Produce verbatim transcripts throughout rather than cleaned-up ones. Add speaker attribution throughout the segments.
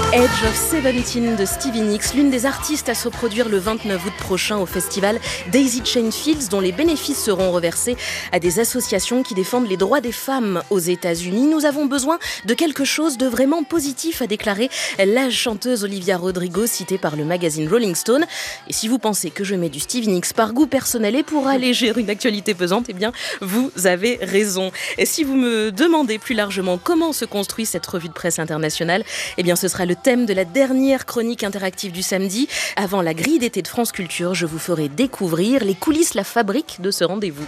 Speaker 1: Age of Seventeen de Stevie Nicks, l'une des artistes à se produire le vingt-neuf août prochain au festival Daisy Chain Fields, dont les bénéfices seront reversés à des associations qui défendent les droits des femmes aux États-Unis. Nous avons besoin de quelque chose de vraiment positif, a déclaré la chanteuse Olivia Rodrigo, citée par le magazine Rolling Stone. Et si vous pensez que je mets du Stevie Nicks par goût personnel et pour alléger une actualité pesante, eh bien, vous avez raison. Et si vous me demandez plus largement comment se construit cette revue de presse internationale, eh bien, ce sera le thème de la dernière chronique interactive du samedi. Avant la grille d'été de France Culture, je vous ferai découvrir les coulisses, la fabrique de ce rendez-vous.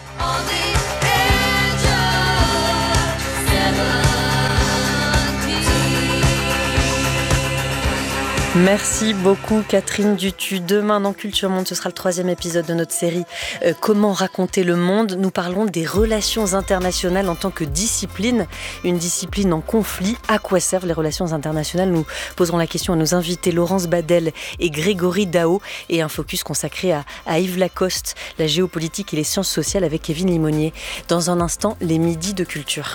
Speaker 2: Merci beaucoup Catherine Dutu. Demain dans Culture Monde, ce sera le troisième épisode de notre série euh, Comment raconter le monde. Nous parlons des relations internationales en tant que discipline, une discipline en conflit. À quoi servent les relations internationales? Nous poserons la question à nos invités Laurence Badel et Grégory Dao, et un focus consacré à, à Yves Lacoste, la géopolitique et les sciences sociales avec Kevin Limonier. Dans un instant, les midis de culture.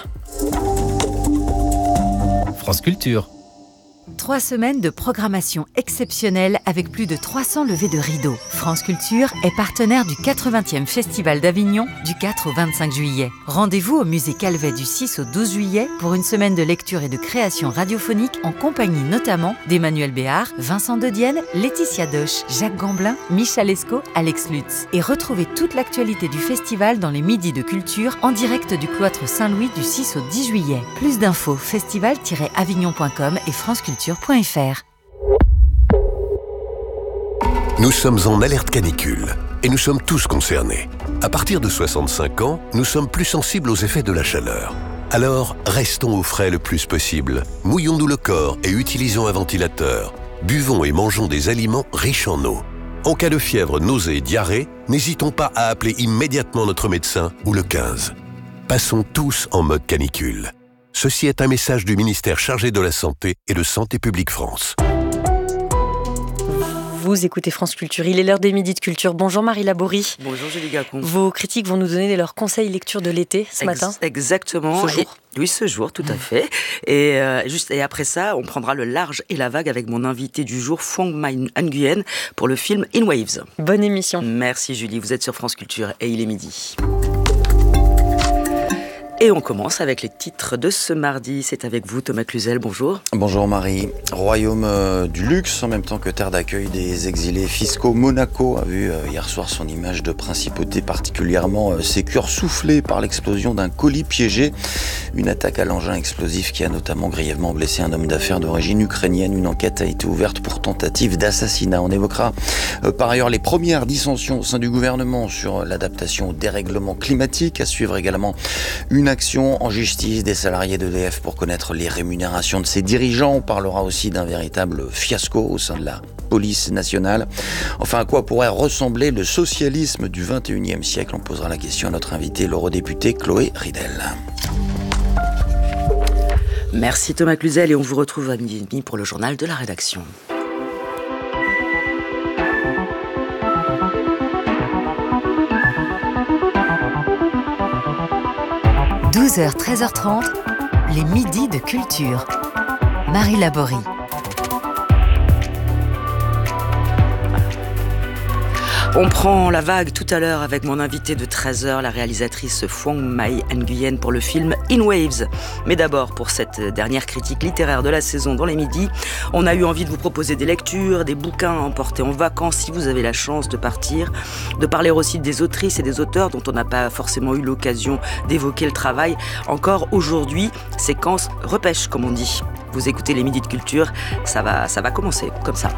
Speaker 3: France Culture.
Speaker 4: Trois semaines de programmation exceptionnelle avec plus de trois cents levées de rideaux. France Culture est partenaire du quatre-vingtième Festival d'Avignon du quatre au vingt-cinq juillet. Rendez-vous au musée Calvet du six au douze juillet pour une semaine de lecture et de création radiophonique en compagnie notamment d'Emmanuel Béard, Vincent De Dienne, Laetitia Doche, Jacques Gamblin, Michel Esco, Alex Lutz. Et retrouvez toute l'actualité du festival dans les midis de culture en direct du cloître Saint-Louis du six au dix juillet. Plus d'infos festival tiret avignon point com et franceculture point f r.
Speaker 5: Nous sommes en alerte canicule et nous sommes tous concernés. À partir de soixante-cinq ans, nous sommes plus sensibles aux effets de la chaleur. Alors, restons au frais le plus possible. Mouillons-nous le corps et utilisons un ventilateur. Buvons et mangeons des aliments riches en eau. En cas de fièvre, nausée et diarrhée, n'hésitons pas à appeler immédiatement notre médecin ou le quinze. Passons tous en mode canicule. Ceci est un message du ministère chargé de la Santé et de Santé publique France.
Speaker 2: Vous écoutez France Culture, il est l'heure des midis de culture. Bonjour Marie Laborie.
Speaker 6: Bonjour Julie Gacon.
Speaker 2: Vos critiques vont nous donner leurs conseils lecture de l'été ce Ex- matin.
Speaker 6: Exactement.
Speaker 2: Ce jour.
Speaker 6: Et, oui, ce jour, tout à fait. Et, euh, juste, et après ça, on prendra le large et la vague avec mon invité du jour, Phuong My Nguyen, pour le film In Waves.
Speaker 2: Bonne émission.
Speaker 6: Merci Julie, vous êtes sur France Culture et il est midi. Et on commence avec les titres de ce mardi. C'est avec vous, Thomas Cluzel. Bonjour.
Speaker 7: Bonjour Marie. Royaume euh, du luxe, en même temps que terre d'accueil des exilés fiscaux. Monaco a vu euh, hier soir son image de principauté particulièrement euh, sécure, soufflée par l'explosion d'un colis piégé. Une attaque à l'engin explosif qui a notamment grièvement blessé un homme d'affaires d'origine ukrainienne. Une enquête a été ouverte pour tentative d'assassinat. On évoquera euh, par ailleurs les premières dissensions au sein du gouvernement sur euh, l'adaptation au dérèglement climatique. À suivre également une action en justice des salariés d'E D F pour connaître les rémunérations de ses dirigeants. On parlera aussi d'un véritable fiasco au sein de la police nationale. Enfin, à quoi pourrait ressembler le socialisme du vingt et unième siècle? On posera la question à notre invitée, l'eurodéputée Chloé Ridel.
Speaker 6: Merci Thomas Cluzel et on vous retrouve à midi et demi pour le journal de la rédaction.
Speaker 4: douze heures treize heures trente, les midis de culture. Marie Laborie.
Speaker 6: On prend la vague tout à l'heure avec mon invité de treize heures, la réalisatrice Phuong My Nguyen pour le film In Waves. Mais d'abord, pour cette dernière critique littéraire de la saison dans les midis, on a eu envie de vous proposer des lectures, des bouquins à emporter en vacances si vous avez la chance de partir, de parler aussi des autrices et des auteurs dont on n'a pas forcément eu l'occasion d'évoquer le travail. Encore aujourd'hui, séquence repêche comme on dit. Vous écoutez les midis de culture, ça va, ça va commencer comme ça.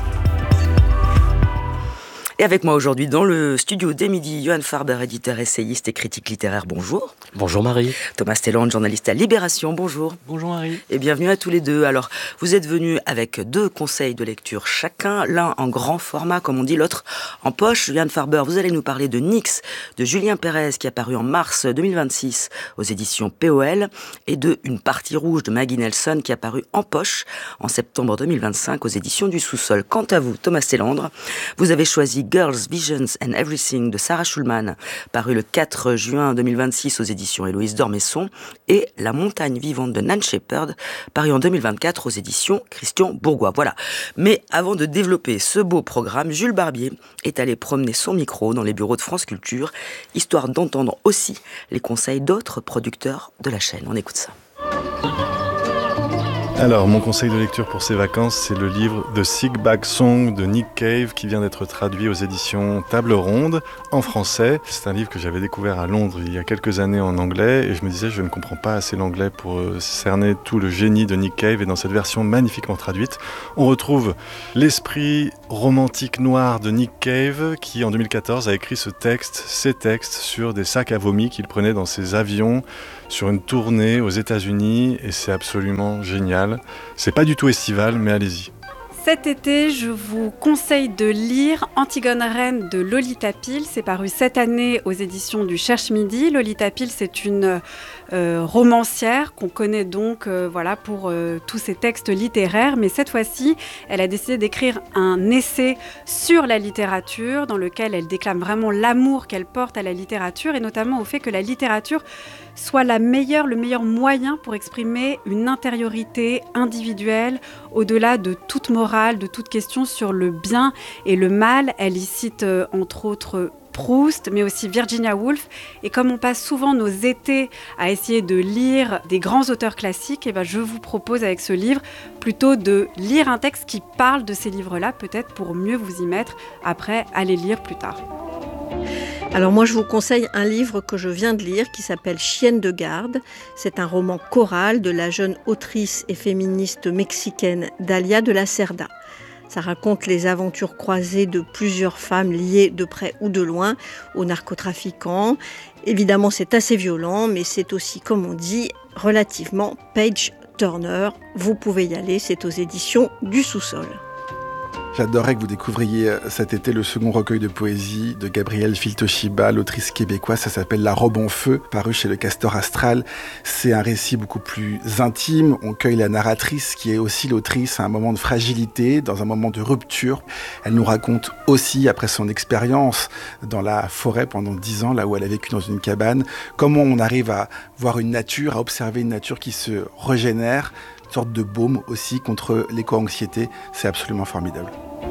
Speaker 6: Et avec moi aujourd'hui dans le studio des midis, Johan Farber, éditeur, essayiste et critique littéraire. Bonjour.
Speaker 3: Bonjour Marie.
Speaker 6: Thomas Stelland, journaliste à Libération. Bonjour.
Speaker 3: Bonjour Marie.
Speaker 6: Et bienvenue à tous les deux. Alors, vous êtes venus avec deux conseils de lecture chacun, l'un en grand format, comme on dit, l'autre en poche. Johan Farber, vous allez nous parler de Nix, de Julien Pérez, qui est apparu en mars deux mille vingt-six aux éditions P O L, et de Une partie rouge de Maggie Nelson, qui est apparu en poche en septembre deux mille vingt-cinq aux éditions du Sous-sol. Quant à vous, Thomas Stelland, vous avez choisi Girls, Visions and Everything de Sarah Schulman, paru le quatre juin deux mille vingt-six aux éditions Héloïse d'Ormesson, et La montagne vivante de Nan Shepherd, paru en deux mille vingt-quatre aux éditions Christian Bourgois. Voilà. Mais avant de développer ce beau programme, Jules Barbier est allé promener son micro dans les bureaux de France Culture, histoire d'entendre aussi les conseils d'autres producteurs de la chaîne. On écoute ça.
Speaker 8: Alors, mon conseil de lecture pour ces vacances, c'est le livre The Sick Bag Song de Nick Cave qui vient d'être traduit aux éditions Table Ronde en français. C'est un livre que j'avais découvert à Londres il y a quelques années en anglais et je me disais je ne comprends pas assez l'anglais pour cerner tout le génie de Nick Cave, et dans cette version magnifiquement traduite, on retrouve l'esprit romantique noir de Nick Cave qui en deux mille quatorze a écrit ce texte, ces textes sur des sacs à vomi qu'il prenait dans ses avions sur une tournée aux États-Unis, et c'est absolument génial. C'est pas du tout estival, mais allez-y.
Speaker 9: Cet été, je vous conseille de lire Antigone Reine de Lolita Peel. C'est paru cette année aux éditions du Cherche Midi. Lolita Peel, c'est une euh, romancière qu'on connaît donc euh, voilà, pour euh, tous ses textes littéraires. Mais cette fois-ci, elle a décidé d'écrire un essai sur la littérature dans lequel elle déclame vraiment l'amour qu'elle porte à la littérature et notamment au fait que la littérature soit la meilleure, le meilleur moyen pour exprimer une intériorité individuelle au-delà de toute morale, de toute question sur le bien et le mal. Elle y cite euh, entre autres Proust, mais aussi Virginia Woolf. Et comme on passe souvent nos étés à essayer de lire des grands auteurs classiques, et ben je vous propose avec ce livre plutôt de lire un texte qui parle de ces livres-là, peut-être pour mieux vous y mettre après à les lire plus tard.
Speaker 10: Alors moi je vous conseille un livre que je viens de lire qui s'appelle Chienne de garde. C'est un roman choral de la jeune autrice et féministe mexicaine Dalia de la Cerda. Ça raconte les aventures croisées de plusieurs femmes liées de près ou de loin aux narcotrafiquants. Évidemment c'est assez violent, mais c'est aussi, comme on dit, relativement page-turner. Vous pouvez y aller, c'est aux éditions du Sous-sol.
Speaker 11: J'adorerais que vous découvriez cet été le second recueil de poésie de Gabrielle Filtoshiba, l'autrice québécoise. Ça s'appelle La robe en feu, paru chez le Castor Astral. C'est un récit beaucoup plus intime. On cueille la narratrice, qui est aussi l'autrice, à un moment de fragilité, dans un moment de rupture. Elle nous raconte aussi, après son expérience dans la forêt pendant dix ans, là où elle a vécu dans une cabane, comment on arrive à voir une nature, à observer une nature qui se régénère, une sorte de baume aussi contre l'éco-anxiété. C'est absolument formidable.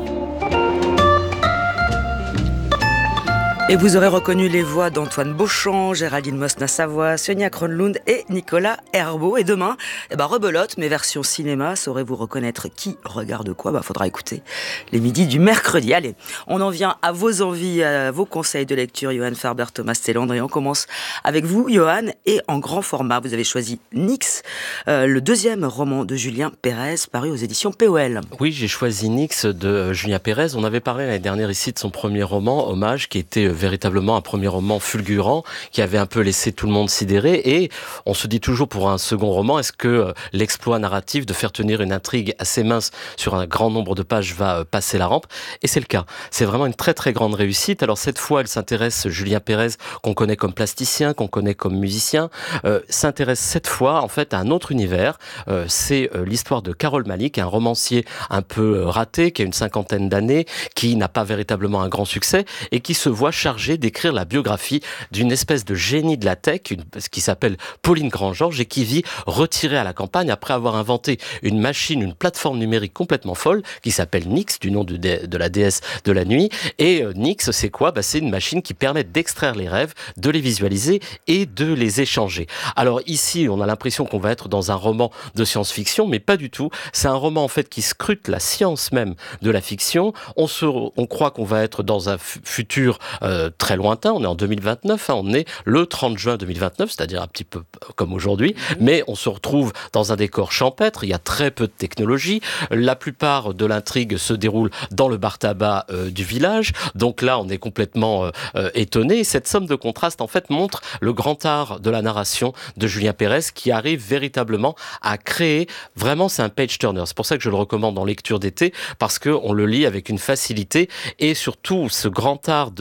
Speaker 6: Et vous aurez reconnu les voix d'Antoine Beauchamp, Géraldine Mosna-Savoie, Sonia Kronlund et Nicolas Herbeau. Et demain, eh ben, rebelote, mais version cinéma. Saurez-vous reconnaître qui regarde quoi? Bah, faudra écouter les midis du mercredi. Allez, on en vient à vos envies, à vos conseils de lecture, Johan Farber, Thomas Tellandre. Et on commence avec vous, Johan. Et en grand format, vous avez choisi Nix, euh, le deuxième roman de Julien Pérez, paru aux éditions P O L.
Speaker 3: Oui, j'ai choisi Nix de Julien Pérez. On avait parlé l'année dernière ici de son premier roman, Hommage, qui était véritablement un premier roman fulgurant qui avait un peu laissé tout le monde sidéré, et on se dit toujours pour un second roman, est-ce que l'exploit narratif de faire tenir une intrigue assez mince sur un grand nombre de pages va passer la rampe? Et c'est le cas. C'est vraiment une très très grande réussite. Alors cette fois, elle s'intéresse, Julien Pérez, qu'on connaît comme plasticien, qu'on connaît comme musicien, euh, s'intéresse cette fois en fait à un autre univers. Euh, c'est euh, l'histoire de Carole Malik, un romancier un peu raté, qui a une cinquantaine d'années, qui n'a pas véritablement un grand succès et qui se voit chargé d'écrire la biographie d'une espèce de génie de la tech, une, qui s'appelle Pauline Grand-Georges, et qui vit retirée à la campagne après avoir inventé une machine, une plateforme numérique complètement folle qui s'appelle Nix, du nom de, de la déesse de la nuit. Et euh, Nix, c'est quoi? Bah, c'est une machine qui permet d'extraire les rêves, de les visualiser et de les échanger. Alors ici, on a l'impression qu'on va être dans un roman de science-fiction, mais pas du tout. C'est un roman en fait qui scrute la science même de la fiction. On, se, on croit qu'on va être dans un f- futur euh, très lointain. On est en deux mille vingt-neuf, hein, on est le trente juin deux mille vingt-neuf, c'est-à-dire un petit peu comme aujourd'hui, mais on se retrouve dans un décor champêtre. Il y a très peu de technologie. La plupart de l'intrigue se déroule dans le bar tabac euh, du village. Donc là, on est complètement euh, euh, étonné. Cette somme de contraste, en fait, montre le grand art de la narration de Julien Pérez, qui arrive véritablement à créer. Vraiment, c'est un page-turner. C'est pour ça que je le recommande en lecture d'été, parce qu'on le lit avec une facilité, et surtout ce grand art de, de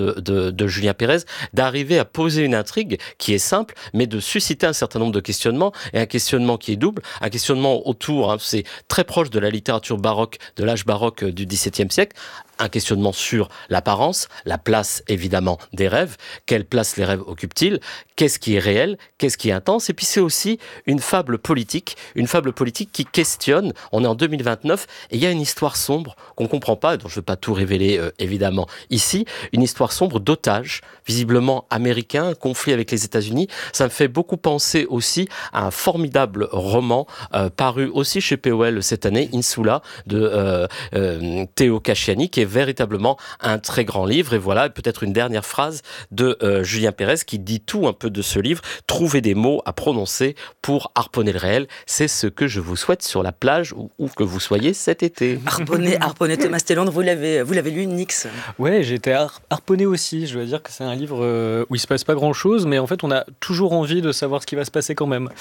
Speaker 3: de, de Julien Pérez, d'arriver à poser une intrigue qui est simple, mais de susciter un certain nombre de questionnements, et un questionnement qui est double, un questionnement autour, hein, c'est très proche de la littérature baroque, de l'âge baroque du dix-septième siècle, un questionnement sur l'apparence, la place évidemment des rêves, quelle place les rêves occupent-ils, qu'est-ce qui est réel, qu'est-ce qui est intense, et puis c'est aussi une fable politique, une fable politique qui questionne, on est en deux mille vingt-neuf, et il y a une histoire sombre qu'on ne comprend pas, dont je ne veux pas tout révéler euh, évidemment ici, une histoire sombre d'otages, visiblement américains, conflit avec les États-Unis. Ça me fait beaucoup penser aussi à un formidable roman euh, paru aussi chez P O L cette année, Insula, de euh, euh, Théo Casciani, qui est véritablement un très grand livre. Et voilà, peut-être une dernière phrase de euh, Julien Pérez qui dit tout un peu de ce livre. Trouver des mots à prononcer pour harponner le réel, c'est ce que je vous souhaite sur la plage où, où que vous soyez cet été.
Speaker 6: Harponner, harponner Thomas Stelland, vous l'avez, vous l'avez lu, Nix?
Speaker 12: Ouais, j'ai été har- harponné aussi. Je dois dire que c'est un livre euh, où il se passe pas grand-chose, mais en fait, on a toujours envie de savoir ce qui va se passer quand même.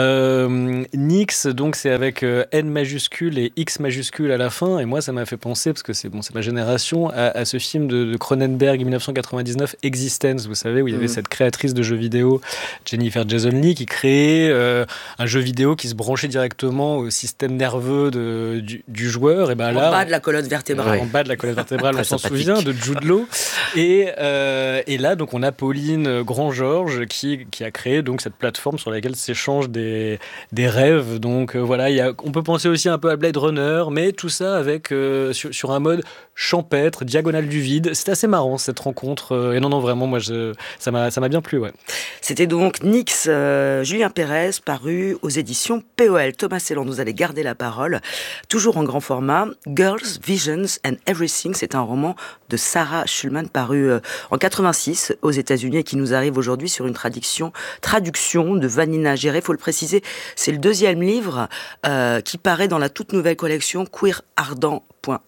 Speaker 12: Euh, Nix, donc, c'est avec euh, N majuscule et X majuscule à la fin, et moi, ça m'a fait penser, parce que c'est bon, c'est ma génération, à, à ce film de, de Cronenberg dix-neuf cent quatre-vingt-dix-neuf, Existence, vous savez, où il y avait mmh. cette créatrice de jeux vidéo, Jennifer Jason Leigh, qui créait euh, un jeu vidéo qui se branchait directement au système nerveux de, du, du joueur. Et ben là,
Speaker 6: en bas de la colonne vertébrale.
Speaker 12: En bas de la colonne vertébrale, on s'en souvient, de Jude Law. Et, euh, et là, donc, on a Pauline Grand-Georges qui, qui a créé donc, cette plateforme sur laquelle s'échangent des, des rêves. Donc euh, voilà, y a, on peut penser aussi un peu à Blade Runner, mais tout ça avec, euh, sur, sur un mode champêtre, diagonale du vide. C'est assez marrant cette rencontre. Euh, et non, non, vraiment, moi, je, ça, m'a, ça m'a bien plu. Ouais.
Speaker 6: C'était donc Nix, euh, Julien Pérez, paru aux éditions P O L. Thomas Stelland, vous allez garder la parole. Toujours en grand format, Girls, Visions and Everything. C'est un roman de Sarah Schulman, paru euh, en quatre-vingt-six aux États-Unis et qui nous arrive aujourd'hui sur une traduction, traduction de Vanina Géré. Il faut le préciser, c'est le deuxième livre euh, qui paraît dans la toute nouvelle collection Queer Ardent.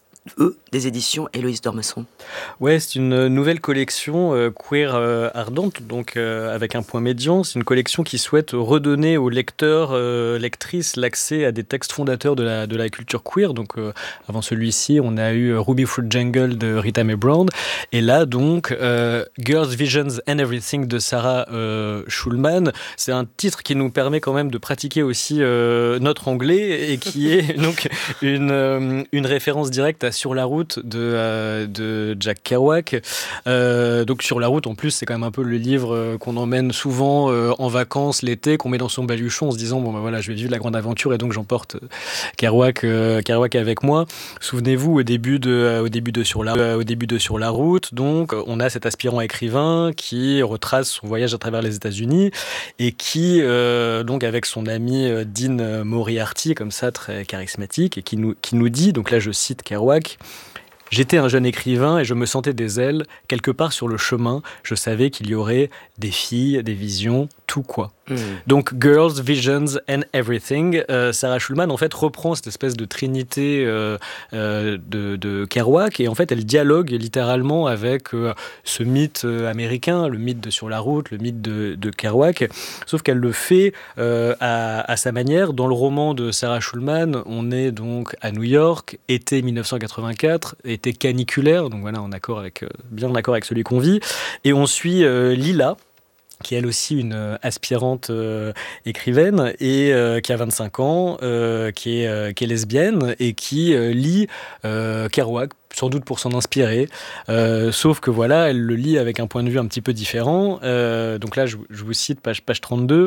Speaker 6: E des éditions Héloïse d'Ormesson.
Speaker 12: Ouais, c'est une nouvelle collection euh, queer euh, ardente, donc euh, avec un point médian. C'est une collection qui souhaite redonner aux lecteurs, euh, lectrices, l'accès à des textes fondateurs de la, de la culture queer. Donc euh, avant celui-ci, on a eu Ruby Fruit Jungle de Rita Mae Brown. Et là, donc, euh, Girls, Visions and Everything de Sarah euh, Schulman. C'est un titre qui nous permet quand même de pratiquer aussi euh, notre anglais et qui est donc une, euh, une référence directe à Sur la route de, euh, de Jack Kerouac. Euh, donc Sur la route, en plus, c'est quand même un peu le livre euh, qu'on emmène souvent euh, en vacances l'été, qu'on met dans son baluchon en se disant bon ben voilà, je vais vivre la grande aventure et donc j'emporte euh, Kerouac, euh, Kerouac avec moi. Souvenez-vous au début de, euh, au début de Sur la, euh, au début de Sur la route, donc on a cet aspirant écrivain qui retrace son voyage à travers les États-Unis et qui euh, donc avec son ami euh, Dean Moriarty, comme ça très charismatique, et qui nous qui nous dit, donc là je cite Kerouac: j'étais un jeune écrivain et je me sentais des ailes. Quelque part sur le chemin, je savais qu'il y aurait des filles, des visions, tout quoi. Mmh. Donc Girls, Visions and Everything. Euh, Sarah Schulman en fait reprend cette espèce de trinité euh, euh, de, de Kerouac et en fait elle dialogue littéralement avec euh, ce mythe euh, américain, le mythe de Sur la route, le mythe de, de Kerouac, sauf qu'elle le fait euh, à, à sa manière. Dans le roman de Sarah Schulman, on est donc à New York, été dix-neuf cent quatre-vingt-quatre, été caniculaire, donc voilà, en accord avec, euh, bien en accord avec celui qu'on vit, et on suit euh, Lila, qui est elle aussi une euh, aspirante euh, écrivaine et euh, qui a vingt-cinq ans, euh, qui, est, euh, qui est lesbienne et qui euh, lit euh, Kerouac, sans doute pour s'en inspirer, euh, sauf que voilà, elle le lit avec un point de vue un petit peu différent. Euh, donc là, je, je vous cite page, page trente-deux.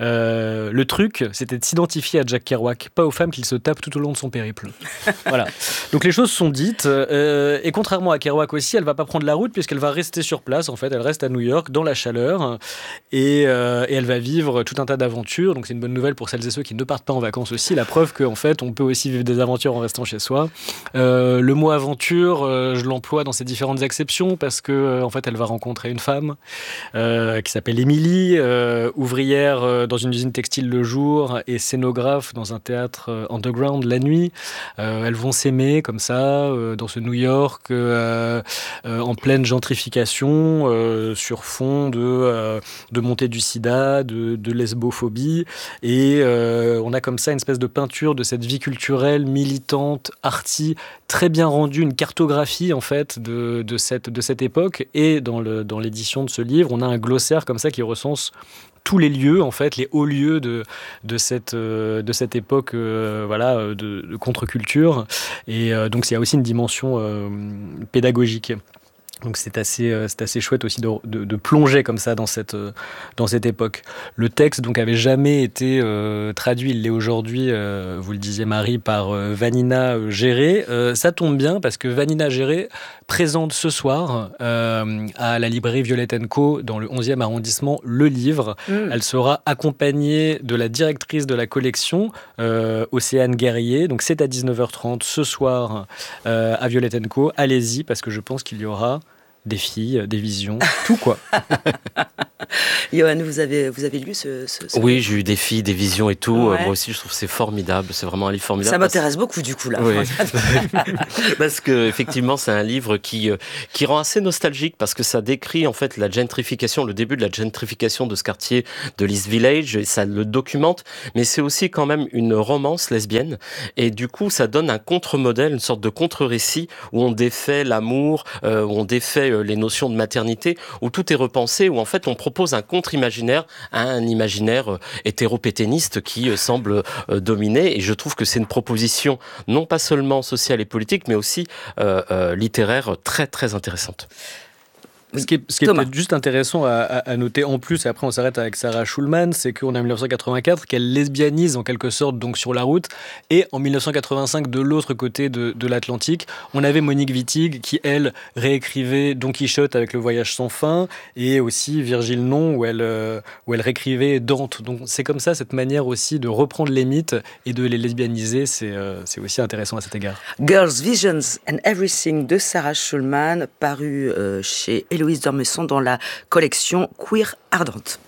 Speaker 12: Euh, le truc, c'était de s'identifier à Jack Kerouac, pas aux femmes qu'il se tape tout au long de son périple. Voilà. Donc les choses sont dites, euh, et contrairement à Kerouac aussi, elle va pas prendre la route puisqu'elle va rester sur place. En fait, elle reste à New York, dans la chaleur, et, euh, et elle va vivre tout un tas d'aventures. Donc c'est une bonne nouvelle pour celles et ceux qui ne partent pas en vacances aussi. La preuve qu'en fait, on peut aussi vivre des aventures en restant chez soi. Euh, le mot aventure, Euh, je l'emploie dans ses différentes acceptions parce que euh, en fait elle va rencontrer une femme euh, qui s'appelle Émilie, euh, ouvrière euh, dans une usine textile le jour et scénographe dans un théâtre euh, underground la nuit. Euh, elles vont s'aimer comme ça euh, dans ce New York euh, euh, en pleine gentrification euh, sur fond de, euh, de montée du sida, de, de lesbophobie, et euh, on a comme ça une espèce de peinture de cette vie culturelle militante, arty, très bien rendue, une cartographie en fait de, de, cette, de cette époque. Et dans, le, dans l'édition de ce livre, on a un glossaire comme ça qui recense tous les lieux, en fait, les hauts lieux de, de, cette, euh, de cette époque euh, voilà, de, de contre-culture. Et euh, donc, il y a aussi une dimension euh, pédagogique. Donc c'est assez, euh, c'est assez chouette aussi de, de, de plonger comme ça dans cette, euh, dans cette époque. Le texte donc avait jamais été euh, traduit, il l'est aujourd'hui, euh, vous le disiez Marie, par euh, Vanina euh, Géré. Euh, ça tombe bien parce que Vanina Géré présente ce soir euh, à la librairie Violette and Co dans le onzième arrondissement le livre. Mmh. Elle sera accompagnée de la directrice de la collection, euh, Océane Guerrier. Donc c'est à dix-neuf heures trente ce soir euh, à Violette and Co. Allez-y parce que je pense qu'il y aura des filles, des visions, tout quoi.
Speaker 6: Johan, vous avez, vous avez lu ce, ce, ce
Speaker 3: Oui, j'ai eu des filles, des visions et tout.
Speaker 6: Ouais.
Speaker 3: Euh, moi aussi, je trouve que c'est formidable. C'est vraiment un livre formidable.
Speaker 6: Ça m'intéresse
Speaker 3: parce...
Speaker 6: beaucoup du coup là.
Speaker 3: Oui. Parce que effectivement, c'est un livre qui qui rend assez nostalgique parce que ça décrit en fait la gentrification, le début de la gentrification de ce quartier de l'East Village. Et ça le documente, mais c'est aussi quand même une romance lesbienne. Et du coup, ça donne un contre-modèle, une sorte de contre-récit où on défait l'amour, euh, où on défait les notions de maternité, où tout est repensé, où en fait on propose un contre-imaginaire à un imaginaire euh, hétéropéténiste qui euh, semble euh, dominer. Et je trouve que c'est une proposition non pas seulement sociale et politique, mais aussi euh, euh, littéraire très très intéressante.
Speaker 12: Ce qui est, ce qui est peut-être juste intéressant à, à, à noter en plus, et après on s'arrête avec Sarah Schulman, c'est qu'on a en dix-neuf cent quatre-vingt-quatre qu'elle lesbianise en quelque sorte donc sur la route, et en dix-neuf cent quatre-vingt-cinq de l'autre côté de, de l'Atlantique, on avait Monique Wittig qui elle réécrivait Don Quichotte avec Le Voyage sans fin, et aussi Virgile Non où elle, euh, où elle réécrivait Dante. Donc c'est comme ça, cette manière aussi de reprendre les mythes et de les lesbianiser, c'est, euh, c'est aussi intéressant à cet égard.
Speaker 6: Girls, Visions and Everything de Sarah Schulman, paru euh, chez Héloïse d'Ormesson dans la collection Queer Ardente.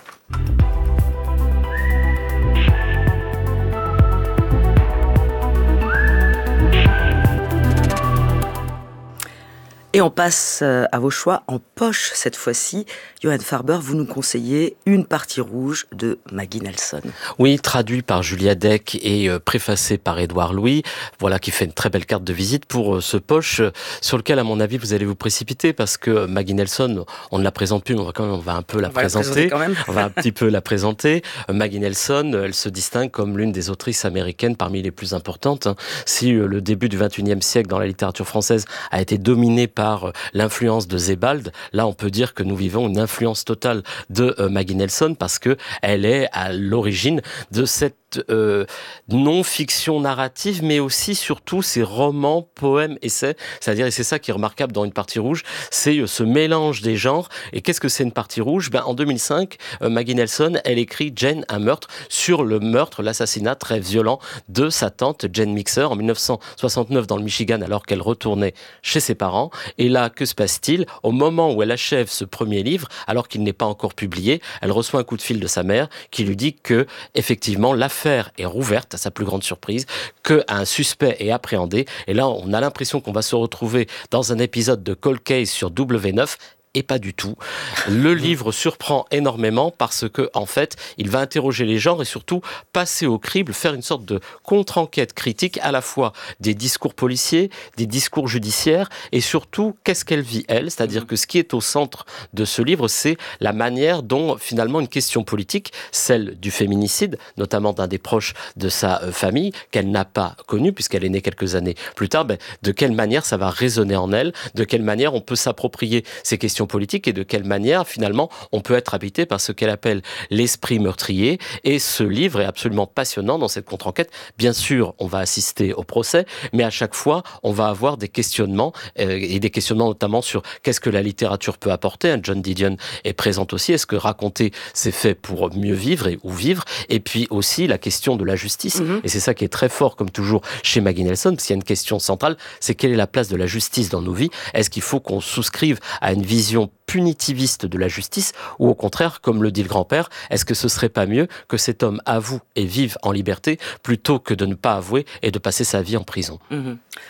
Speaker 6: Et on passe à vos choix en poche cette fois-ci. Johan Farber, vous nous conseillez Une partie rouge de Maggie Nelson.
Speaker 3: Oui, traduit par Julia Deck et préfacé par Édouard Louis. Voilà qui fait une très belle carte de visite pour ce poche sur lequel, à mon avis, vous allez vous précipiter parce que Maggie Nelson, on ne la présente plus, mais on va quand même, on va un peu la on présenter.
Speaker 6: Quand même.
Speaker 3: On va un petit peu la présenter. Maggie Nelson, elle se distingue comme l'une des autrices américaines parmi les plus importantes. Si le début du vingt et unième siècle dans la littérature française a été dominé par par l'influence de Sebald, là on peut dire que nous vivons une influence totale de euh, Maggie Nelson parce que elle est à l'origine de cette Euh, non-fiction narrative, mais aussi surtout ces romans, poèmes, essais, c'est-à-dire, et c'est ça qui est remarquable dans Une partie rouge, c'est euh, ce mélange des genres. Et qu'est-ce que c'est Une partie rouge? Ben, en deux mille cinq, euh, Maggie Nelson, elle écrit Jane, un meurtre, sur le meurtre, l'assassinat très violent de sa tante Jane Mixer en dix-neuf cent soixante-neuf dans le Michigan, alors qu'elle retournait chez ses parents. Et là, que se passe-t-il? Au moment où elle achève ce premier livre, alors qu'il n'est pas encore publié, elle reçoit un coup de fil de sa mère qui lui dit que, effectivement, l'affaire est rouverte, à sa plus grande surprise, qu'un suspect est appréhendé. Et là, on a l'impression qu'on va se retrouver dans un épisode de Cold Case sur W neuf. Et pas du tout. Le livre surprend énormément parce que, en fait, il va interroger les genres et surtout passer au crible, faire une sorte de contre-enquête critique à la fois des discours policiers, des discours judiciaires et surtout, qu'est-ce qu'elle vit, elle? C'est-à-dire que ce qui est au centre de ce livre, c'est la manière dont, finalement, une question politique, celle du féminicide, notamment d'un des proches de sa famille, qu'elle n'a pas connu puisqu'elle est née quelques années plus tard, ben, de quelle manière ça va résonner en elle, de quelle manière on peut s'approprier ces questions politique et de quelle manière finalement on peut être habité par ce qu'elle appelle l'esprit meurtrier. Et ce livre est absolument passionnant dans cette contre-enquête. Bien sûr, on va assister au procès, mais à chaque fois, on va avoir des questionnements euh, et des questionnements notamment sur qu'est-ce que la littérature peut apporter. John Didion est présent aussi. Est-ce que raconter, c'est fait pour mieux vivre et ou vivre? Et puis aussi la question de la justice. Mm-hmm. Et c'est ça qui est très fort, comme toujours, chez Maggie Nelson, parce qu'il y a une question centrale, c'est quelle est la place de la justice dans nos vies? Est-ce qu'il faut qu'on souscrive à une vision punitiviste de la justice ou au contraire, comme le dit le grand-père, est-ce que ce serait pas mieux que cet homme avoue et vive en liberté plutôt que de ne pas avouer et de passer sa vie en prison?
Speaker 6: Mmh.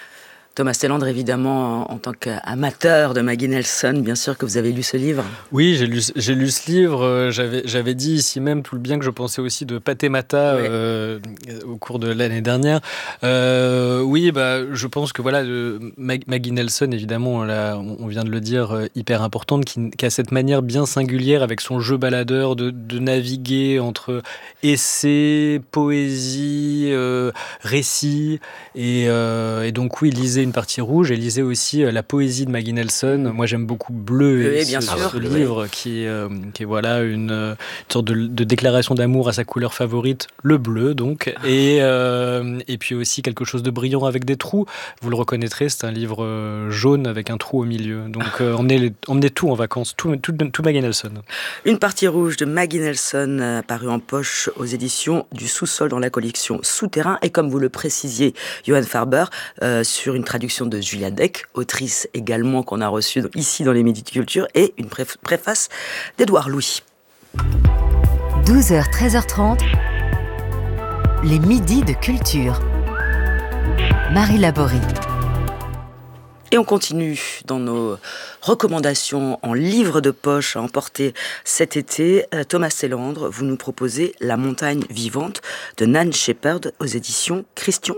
Speaker 6: Thomas Thélandre, évidemment, en tant qu'amateur de Maggie Nelson, bien sûr que vous avez lu ce livre.
Speaker 12: Oui, j'ai lu, j'ai lu ce livre. J'avais, j'avais dit ici même tout le bien que je pensais aussi de Pâté Mata oui. euh, au cours de l'année dernière. Euh, oui, bah, je pense que voilà, de Mag- Maggie Nelson, évidemment, là, on vient de le dire, euh, hyper importante, qui, qui a cette manière bien singulière avec son jeu baladeur de, de naviguer entre essais, poésie, euh, récit. Et, euh, et donc, oui, lisez Une partie rouge et lisez aussi euh, la poésie de Maggie Nelson. Moi, j'aime beaucoup Bleu, et
Speaker 6: oui, bien
Speaker 12: ce,
Speaker 6: sûr.
Speaker 12: ce livre qui, euh, qui est voilà, une, une sorte de, de déclaration d'amour à sa couleur favorite, le bleu, donc. Et, euh, et puis aussi quelque chose de brillant avec des trous. Vous le reconnaîtrez, c'est un livre euh, jaune avec un trou au milieu. Donc, euh, emmenez, les, emmenez tout en vacances, tout, tout, tout Maggie Nelson.
Speaker 6: Une partie rouge de Maggie Nelson, euh, parue en poche aux éditions du Sous-sol dans la collection Souterrain. Et comme vous le précisiez, Johan Farber, euh, sur une traduction de Julia Deck, autrice également qu'on a reçue ici dans les Midi Culture, et une préf- préface d'Édouard Louis.
Speaker 4: douze heures treize heures trente, les Midis de Culture. Marie Laborie.
Speaker 6: Et on continue dans nos recommandations en livre de poche à emporter cet été. Thomas Thélandre, vous nous proposez La montagne vivante de Nan Shepherd aux éditions Christian